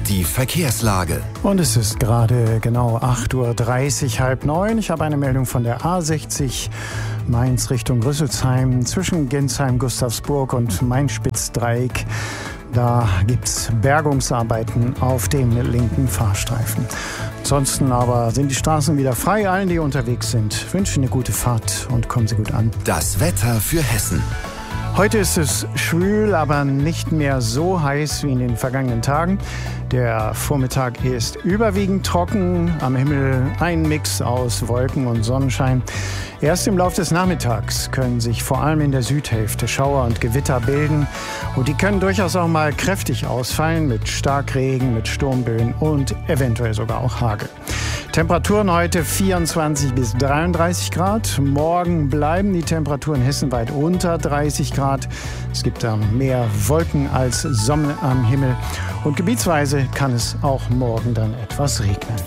Die Verkehrslage. Und es ist gerade genau 8:30 Uhr, 8:30. Ich habe eine Meldung von der A60 Mainz Richtung Rüsselsheim zwischen Gensheim, Gustavsburg und Main-Spitz-Dreieck. Da gibt's Bergungsarbeiten auf dem linken Fahrstreifen. Ansonsten aber sind die Straßen wieder frei. Allen, die unterwegs sind, wünsche eine gute Fahrt und kommen Sie gut an. Das Wetter für Hessen. Heute ist es schwül, aber nicht mehr so heiß wie in den vergangenen Tagen. Der Vormittag ist überwiegend trocken, am Himmel ein Mix aus Wolken und Sonnenschein. Erst im Laufe des Nachmittags können sich vor allem in der Südhälfte Schauer und Gewitter bilden. Und die können durchaus auch mal kräftig ausfallen mit Starkregen, mit Sturmböen und eventuell sogar auch Hagel. Temperaturen heute 24 bis 33 Grad. Morgen bleiben die Temperaturen hessenweit unter 30 Grad. Es gibt dann mehr Wolken als Sonne am Himmel. Und gebietsweise kann es auch morgen dann etwas regnen.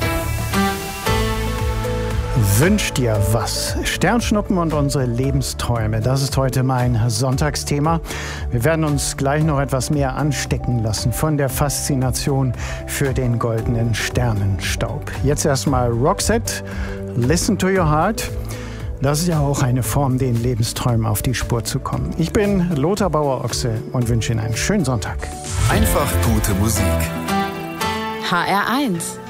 Wünsch dir was. Sternschnuppen und unsere Lebensträume. Das ist heute mein Sonntagsthema. Wir werden uns gleich noch etwas mehr anstecken lassen von der Faszination für den goldenen Sternenstaub. Jetzt erstmal Roxette, Listen to Your Heart. Das ist ja auch eine Form, den Lebensträumen auf die Spur zu kommen. Ich bin Lothar Bauer-Ochse und wünsche Ihnen einen schönen Sonntag. Einfach gute Musik. HR1